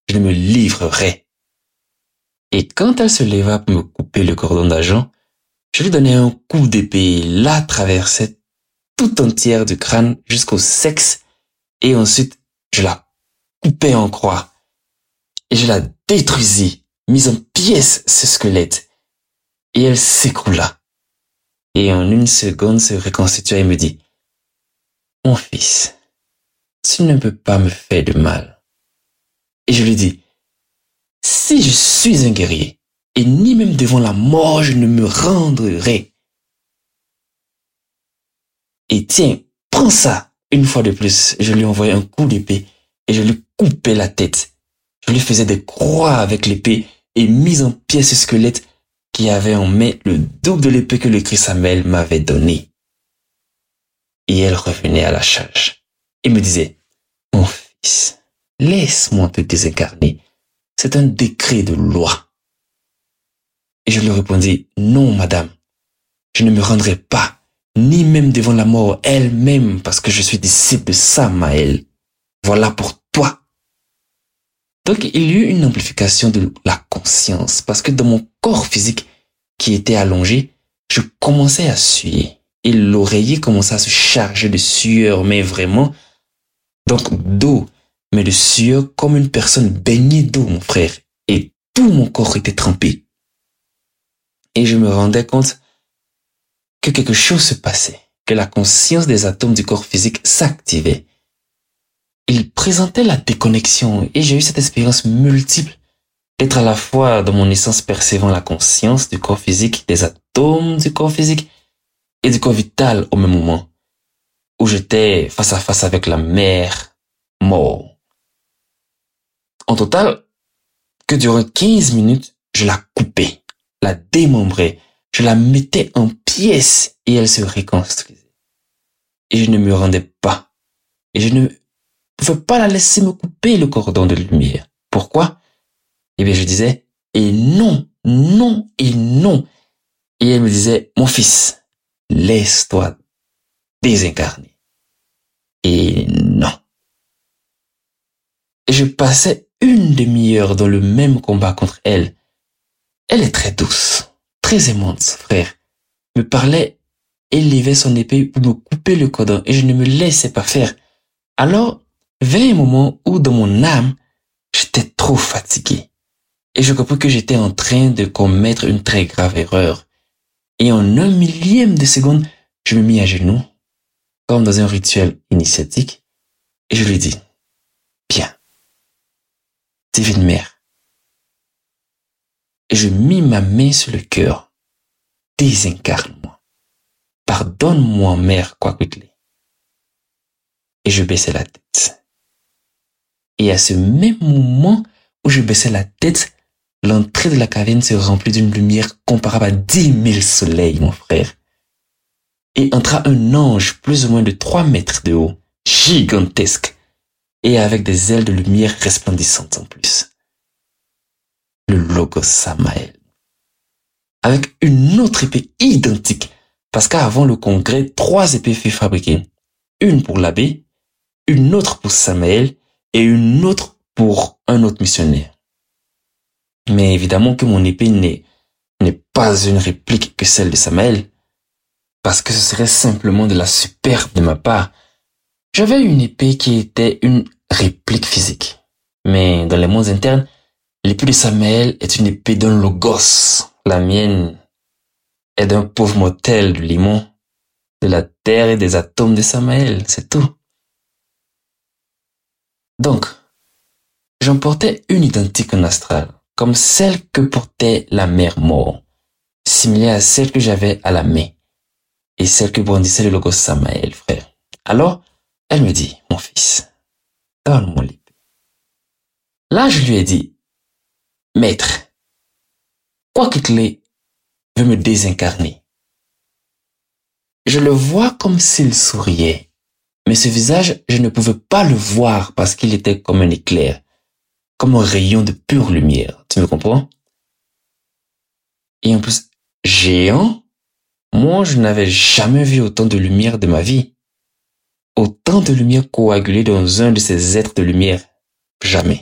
je ne me livrerai. Et quand elle se leva pour me couper le cordon d'argent, je lui donnai un coup d'épée. La traversait tout entière du crâne jusqu'au sexe et ensuite je la coupai en croix et je la détruisis, mis en pièces ce squelette et elle s'écroula. Et en une seconde se reconstitua et me dit, « Mon fils, tu ne peux pas me faire de mal. » Et je lui dis, « Si je suis un guerrier, et ni même devant la mort je ne me rendrai. Et tiens, prends ça. » Une fois de plus, je lui envoyai un coup d'épée et je lui coupais la tête. Je lui faisais des croix avec l'épée et mis en pièces ce squelette qui avait en main le double de l'épée que le Christ Samuel m'avait donnée. Et elle revenait à la charge et me disait, « Mon fils, laisse-moi te désincarner. C'est un décret de loi. » Et je lui répondis, « Non, madame, je ne me rendrai pas, ni même devant la mort elle-même, parce que je suis disciple de Samaël. Voilà pour toi. » Donc il y eut une amplification de la conscience, parce que dans mon corps physique qui était allongé, je commençais à suer. Et l'oreiller commençait à se charger de sueur, mais vraiment, donc d'eau, mais de sueur comme une personne baignée d'eau, mon frère. Et tout mon corps était trempé. Et je me rendais compte que quelque chose se passait, que la conscience des atomes du corps physique s'activait. Il présentait la déconnexion et j'ai eu cette expérience multiple d'être à la fois dans mon essence percevant la conscience du corps physique, des atomes du corps physique et du corps vital au même moment, où j'étais face à face avec la mère mort. En total, que durant 15 minutes, je la coupais, la démembrais, je la mettais en pièces et elle se reconstruisait. Et je ne me rendais pas. Et je ne pouvais pas la laisser me couper le cordon de lumière. Pourquoi? Eh bien, je disais, et non, non, et non. Et elle me disait, mon fils, laisse-toi désincarner. Et non. Et je passais une demi-heure dans le même combat contre elle. Elle est très douce, très aimante, frère. Me parlait, élevait son épée pour me couper le cordon et je ne me laissais pas faire. Alors, vint un moment où dans mon âme, j'étais trop fatigué. Et je compris que j'étais en train de commettre une très grave erreur. Et en 1/1000 de seconde, je me mis à genoux, comme dans un rituel initiatique, et je lui dis, bien, divine mère. Et je mis ma main sur le cœur. Désincarne-moi. Pardonne-moi, mère Kwakwutli. Et je baissais la tête. Et à ce même moment où je baissais la tête, l'entrée de la caverne se remplit d'une lumière comparable à 10 000 soleils, mon frère. Et entra un ange plus ou moins de 3 mètres de haut, gigantesque, et avec des ailes de lumière resplendissantes en plus. Le Logos Samaël. Avec une autre épée identique, parce qu'avant le congrès, 3 épées furent fabriquées. Une pour l'abbé, une autre pour Samaël, et une autre pour un autre missionnaire. Mais évidemment que mon épée n'est pas une réplique que celle de Samaël, parce que ce serait simplement de la superbe de ma part. J'avais une épée qui était une réplique physique. Mais dans les mondes internes, l'épée de Samaël est une épée d'un logos. La mienne est d'un pauvre mortel de limon, de la terre et des atomes de Samaël, c'est tout. Donc, j'en portais une identique en astral, comme celle que portait la mère mort, similaire à celle que j'avais à la main, et celle que brandissait le Logos Samaël, frère. Alors, elle me dit, mon fils, donne-moi l'épée. Là, je lui ai dit, maître, Kwakwutli veut me désincarner. Je le vois comme s'il souriait, mais ce visage, je ne pouvais pas le voir parce qu'il était comme un éclair, comme un rayon de pure lumière. Tu me comprends? Et en plus, géant, moi, je n'avais jamais vu autant de lumière de ma vie. Autant de lumière coagulée dans un de ces êtres de lumière. Jamais.